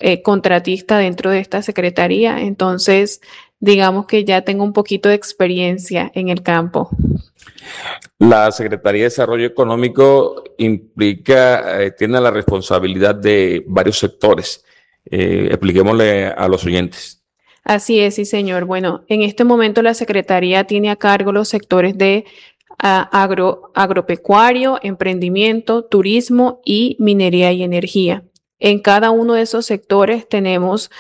contratista dentro de esta secretaría, entonces digamos que ya tengo un poquito de experiencia en el campo. La Secretaría de Desarrollo Económico implica, tiene la responsabilidad de varios sectores. Expliquémosle a los oyentes. Así es, sí, señor. Bueno, en este momento la Secretaría tiene a cargo los sectores de agropecuario, emprendimiento, turismo y minería y energía. En cada uno de esos sectores tenemos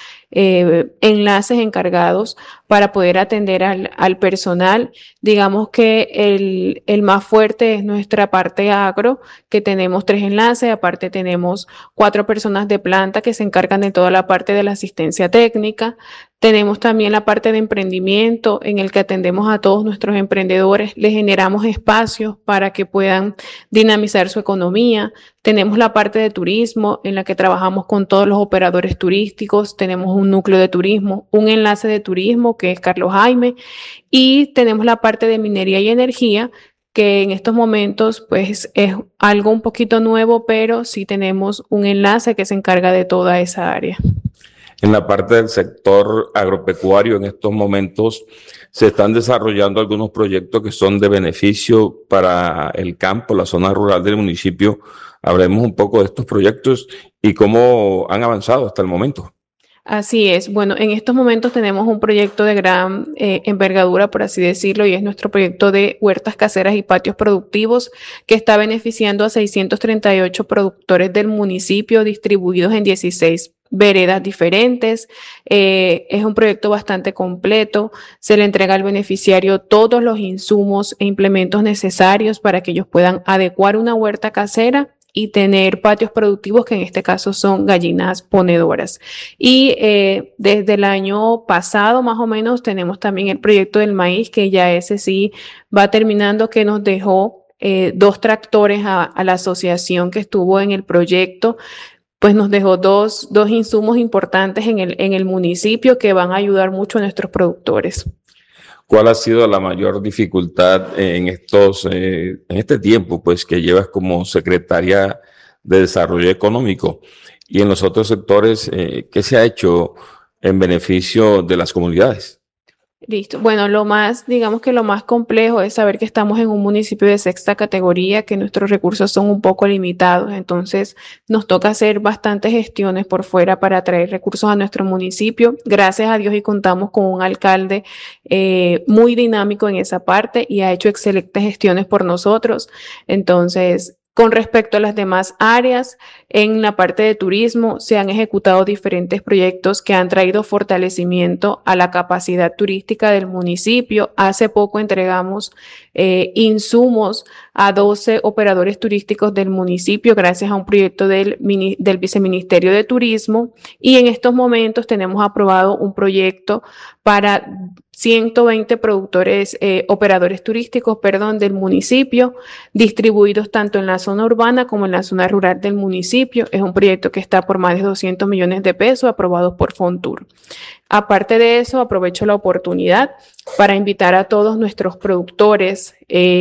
enlaces encargados para poder atender al personal. Digamos que el más fuerte es nuestra parte agro, que tenemos 3 enlaces. Aparte tenemos 4 personas de planta que se encargan de toda la parte de la asistencia técnica. Tenemos también la parte de emprendimiento en el que atendemos a todos nuestros emprendedores, les generamos espacios para que puedan dinamizar su economía. Tenemos la parte de turismo en la que trabajamos con todos los operadores turísticos, tenemos un núcleo de turismo, un enlace de turismo que es Carlos Jaime, y tenemos la parte de minería y energía que en estos momentos pues es algo un poquito nuevo, pero sí tenemos un enlace que se encarga de toda esa área. En la parte del sector agropecuario, en estos momentos se están desarrollando algunos proyectos que son de beneficio para el campo, la zona rural del municipio. Hablemos un poco de estos proyectos y cómo han avanzado hasta el momento. Así es. Bueno, en estos momentos tenemos un proyecto de gran envergadura, por así decirlo, y es nuestro proyecto de huertas caseras y patios productivos que está beneficiando a 638 productores del municipio distribuidos en 16 veredas diferentes. Es un proyecto bastante completo. Se le entrega al beneficiario todos los insumos e implementos necesarios para que ellos puedan adecuar una huerta casera y tener patios productivos, que en este caso son gallinas ponedoras. Y desde el año pasado, más o menos, tenemos también el proyecto del maíz, que ya ese sí va terminando, que nos dejó 2 tractores a la asociación que estuvo en el proyecto. Pues nos dejó dos insumos importantes en el municipio que van a ayudar mucho a nuestros productores. ¿Cuál ha sido la mayor dificultad en este tiempo, pues, que llevas como secretaria de Desarrollo Económico? Y en los otros sectores, ¿qué se ha hecho en beneficio de las comunidades? Listo. Bueno, digamos que lo más complejo es saber que estamos en un municipio de 6ª categoría, que nuestros recursos son un poco limitados. Entonces, nos toca hacer bastantes gestiones por fuera para traer recursos a nuestro municipio. Gracias a Dios y contamos con un alcalde muy dinámico en esa parte y ha hecho excelentes gestiones por nosotros. Entonces, con respecto a las demás áreas, en la parte de turismo se han ejecutado diferentes proyectos que han traído fortalecimiento a la capacidad turística del municipio. Hace poco entregamos insumos a 12 operadores turísticos del municipio gracias a un proyecto del Viceministerio de Turismo, y en estos momentos tenemos aprobado un proyecto para 120 operadores turísticos, del municipio, distribuidos tanto en la zona urbana como en la zona rural del municipio. Es un proyecto que está por más de 200 millones de pesos, aprobados por Fontur. Aparte de eso, aprovecho la oportunidad para invitar a todos nuestros productores,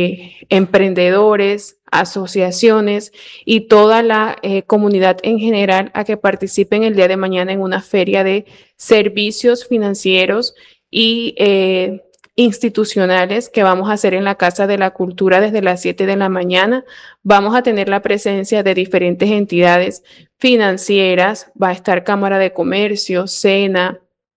emprendedores, asociaciones y toda la comunidad en general a que participen el día de mañana en una feria de servicios financieros y institucionales que vamos a hacer en la Casa de la Cultura desde las 7 de la mañana. Vamos a tener la presencia de diferentes entidades financieras, va a estar Cámara de Comercio, SENA,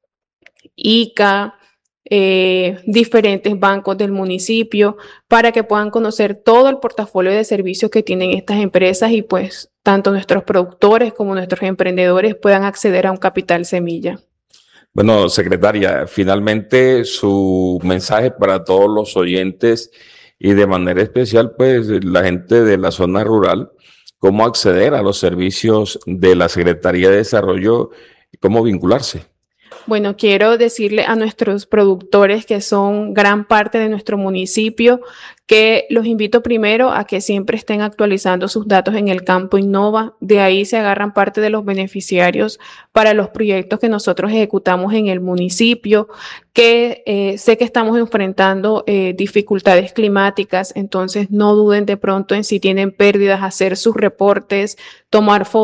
ICA, diferentes bancos del municipio, para que puedan conocer todo el portafolio de servicios que tienen estas empresas y pues tanto nuestros productores como nuestros emprendedores puedan acceder a un capital semilla. Bueno, secretaria, finalmente su mensaje para todos los oyentes y de manera especial, pues, la gente de la zona rural, cómo acceder a los servicios de la Secretaría de Desarrollo y cómo vincularse. Bueno, quiero decirle a nuestros productores, que son gran parte de nuestro municipio, que los invito primero a que siempre estén actualizando sus datos en el Campo Innova. De ahí se agarran parte de los beneficiarios para los proyectos que nosotros ejecutamos en el municipio, que sé que estamos enfrentando dificultades climáticas, entonces no duden de pronto en si tienen pérdidas, hacer sus reportes, tomar fotos